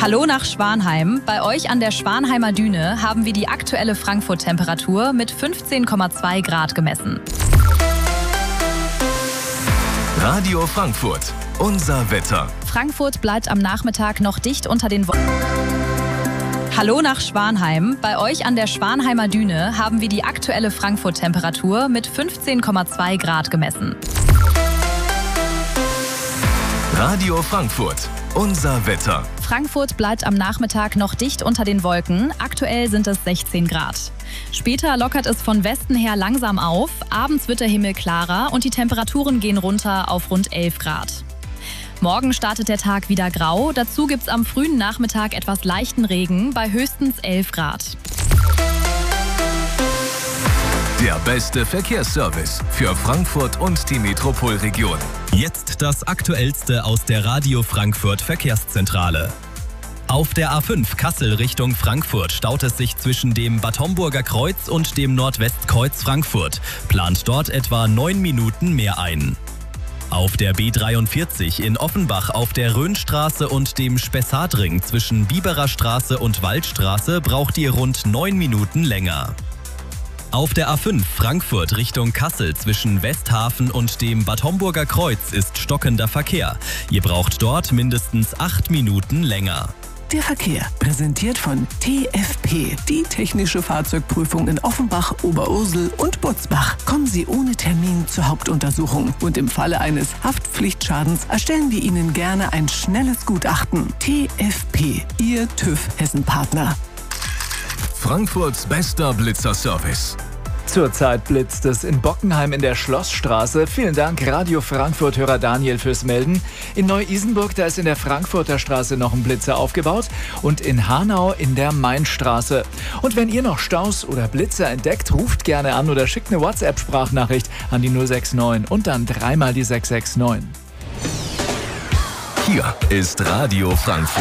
Hallo nach Schwanheim. Bei euch an der Schwanheimer Düne haben wir die aktuelle Frankfurt-Temperatur mit 15,2 Grad gemessen. Radio Frankfurt, unser Wetter. Frankfurt bleibt am Nachmittag noch dicht unter den Wolken. Hallo nach Schwanheim. Bei euch an der Schwanheimer Düne haben wir die aktuelle Frankfurt-Temperatur mit 15,2 Grad gemessen. Radio Frankfurt, unser Wetter. Frankfurt bleibt am Nachmittag noch dicht unter den Wolken. Aktuell sind es 16 Grad. Später lockert es von Westen her langsam auf. Abends wird der Himmel klarer und die Temperaturen gehen runter auf rund 11 Grad. Morgen startet der Tag wieder grau. Dazu gibt es am frühen Nachmittag etwas leichten Regen bei höchstens 11 Grad. Der beste Verkehrsservice für Frankfurt und die Metropolregion. Jetzt das Aktuellste aus der Radio Frankfurt Verkehrszentrale. Auf der A5 Kassel Richtung Frankfurt staut es sich zwischen dem Bad Homburger Kreuz und dem Nordwestkreuz Frankfurt. Plant dort etwa 9 Minuten mehr ein. Auf der B43 in Offenbach auf der Rhönstraße und dem Spessartring zwischen Biberer Straße und Waldstraße braucht ihr rund 9 Minuten länger. Auf der A5 Frankfurt Richtung Kassel zwischen Westhafen und dem Bad Homburger Kreuz ist stockender Verkehr. Ihr braucht dort mindestens 8 Minuten länger. Der Verkehr, präsentiert von TFP, die technische Fahrzeugprüfung in Offenbach, Oberursel und Butzbach. Kommen Sie ohne Termin zur Hauptuntersuchung und im Falle eines Haftpflichtschadens erstellen wir Ihnen gerne ein schnelles Gutachten. TFP, Ihr TÜV-Hessen-Partner. Frankfurts bester Blitzerservice. Zurzeit blitzt es in Bockenheim in der Schlossstraße. Vielen Dank, Radio Frankfurt-Hörer Daniel, fürs Melden. In Neu-Isenburg, da ist in der Frankfurter Straße noch ein Blitzer aufgebaut. Und in Hanau in der Mainstraße. Und wenn ihr noch Staus oder Blitzer entdeckt, ruft gerne an oder schickt eine WhatsApp-Sprachnachricht an die 069 und dann dreimal die 669. Hier ist Radio Frankfurt.